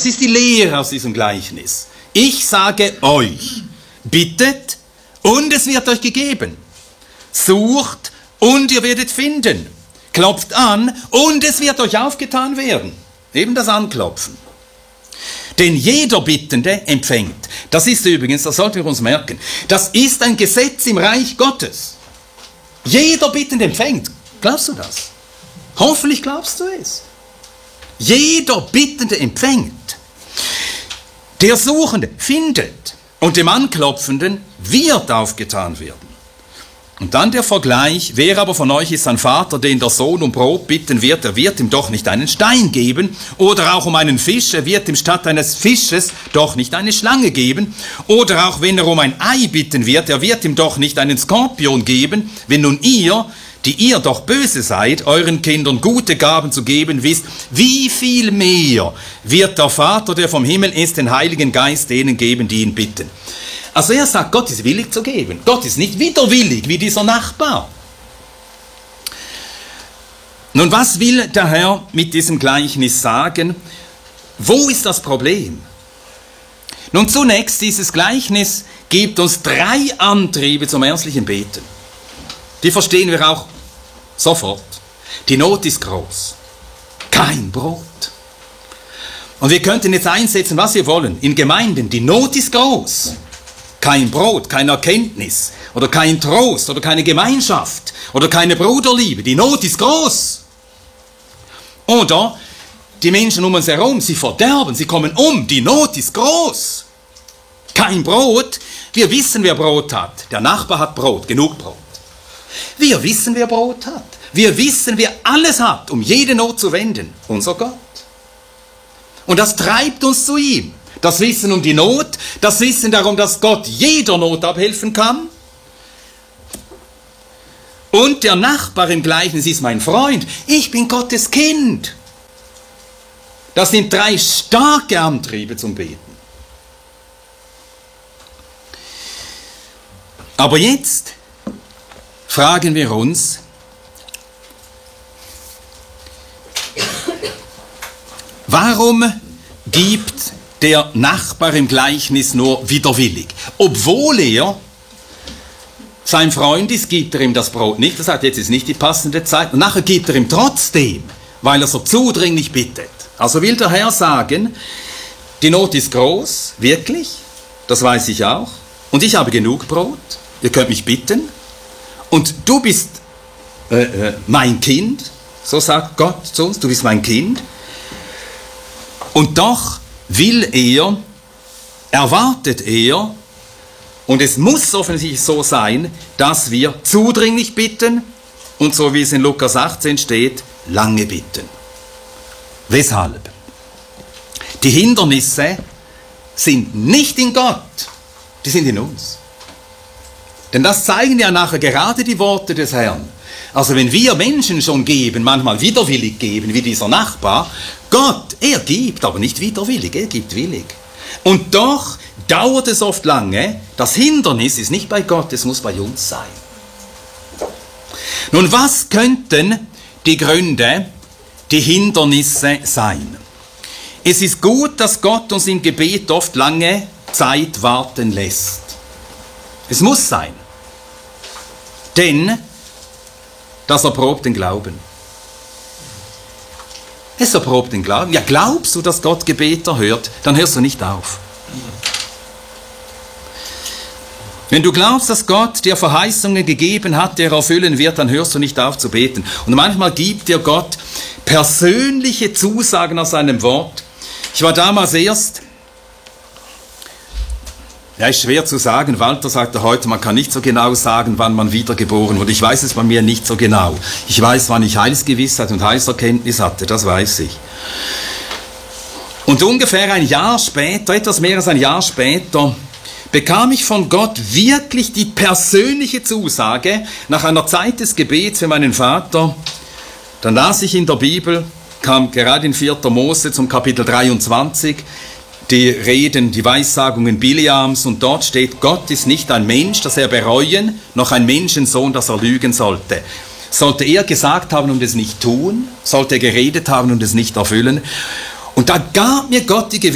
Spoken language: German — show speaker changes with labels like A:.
A: ist die Lehre aus diesem Gleichnis. Ich sage euch, bittet und es wird euch gegeben. Sucht und ihr werdet finden. Klopft an und es wird euch aufgetan werden. Eben das Anklopfen. Denn jeder Bittende empfängt. Das ist übrigens, das sollten wir uns merken, das ist ein Gesetz im Reich Gottes. Jeder Bittende empfängt. Glaubst du das? Hoffentlich glaubst du es. Jeder Bittende empfängt. Der Suchende findet und dem Anklopfenden wird aufgetan werden. Und dann der Vergleich, wer aber von euch ist ein Vater, den der Sohn um Brot bitten wird, er wird ihm doch nicht einen Stein geben, oder auch um einen Fisch, er wird ihm statt eines Fisches doch nicht eine Schlange geben, oder auch wenn er um ein Ei bitten wird, er wird ihm doch nicht einen Skorpion geben, wenn nun ihr, die ihr doch böse seid, euren Kindern gute Gaben zu geben wisst, wie viel mehr wird der Vater, der vom Himmel ist, den Heiligen Geist denen geben, die ihn bitten. Also er sagt, Gott ist willig zu geben. Gott ist nicht widerwillig wie dieser Nachbar. Nun, was will der Herr mit diesem Gleichnis sagen? Wo ist das Problem? Nun, zunächst, dieses Gleichnis gibt uns 3 Antriebe zum ernstlichen Beten. Die verstehen wir auch sofort. Die Not ist groß. Kein Brot. Und wir könnten jetzt einsetzen, was wir wollen. In Gemeinden, die Not ist groß. Kein Brot, keine Erkenntnis oder kein Trost oder keine Gemeinschaft oder keine Bruderliebe. Die Not ist groß. Oder die Menschen um uns herum, sie verderben, sie kommen um. Die Not ist groß. Kein Brot. Wir wissen, wer Brot hat. Der Nachbar hat Brot, genug Brot. Wir wissen, wer Brot hat. Wir wissen, wer alles hat, um jede Not zu wenden. Unser Gott. Und das treibt uns zu ihm. Das Wissen um die Not, das Wissen darum, dass Gott jeder Not abhelfen kann. Und der Nachbar im Gleichnis ist mein Freund. Ich bin Gottes Kind. Das sind 3 starke Antriebe zum Beten. Aber jetzt fragen wir uns, warum gibt der Nachbar im Gleichnis nur widerwillig? Obwohl er sein Freund ist, gibt er ihm das Brot nicht. Er sagt, jetzt ist nicht die passende Zeit. Und nachher gibt er ihm trotzdem, weil er so zudringlich bittet. Also will der Herr sagen, die Not ist groß, wirklich, das weiß ich auch. Und ich habe genug Brot, ihr könnt mich bitten. Und du bist mein Kind, so sagt Gott zu uns, du bist mein Kind. Und doch will er, erwartet er, und es muss offensichtlich so sein, dass wir zudringlich bitten und so wie es in Lukas 18 steht, lange bitten. Weshalb? Die Hindernisse sind nicht in Gott, die sind in uns. Denn das zeigen ja nachher gerade die Worte des Herrn. Also wenn wir Menschen schon geben, manchmal widerwillig geben, wie dieser Nachbar, Gott, er gibt, aber nicht widerwillig, er gibt willig. Und doch dauert es oft lange, das Hindernis ist nicht bei Gott, es muss bei uns sein. Nun, was könnten die Gründe, die Hindernisse sein? Es ist gut, dass Gott uns im Gebet oft lange Zeit warten lässt. Es muss sein. Denn das erprobt den Glauben. Es erprobt den Glauben. Ja, glaubst du, dass Gott Gebete hört, dann hörst du nicht auf. Wenn du glaubst, dass Gott dir Verheißungen gegeben hat, die er erfüllen wird, dann hörst du nicht auf zu beten. Und manchmal gibt dir Gott persönliche Zusagen aus seinem Wort. Ich war damals erst, ja, ist schwer zu sagen, Walter sagte heute, man kann nicht so genau sagen, wann man wiedergeboren wurde. Ich weiß es bei mir nicht so genau. Ich weiß, wann ich Heilsgewissheit und Heilserkenntnis hatte, das weiß ich. Und ungefähr ein Jahr später, etwas mehr als ein Jahr später, bekam ich von Gott wirklich die persönliche Zusage, nach einer Zeit des Gebets für meinen Vater, dann las ich in der Bibel, kam gerade in 4. Mose zum Kapitel 23, die Reden, die Weissagungen Bileams, und dort steht, Gott ist nicht ein Mensch, dass er bereuen, noch ein Menschensohn, dass er lügen sollte. Sollte er gesagt haben und es nicht tun? Sollte er geredet haben und es nicht erfüllen? Und da gab mir Gott die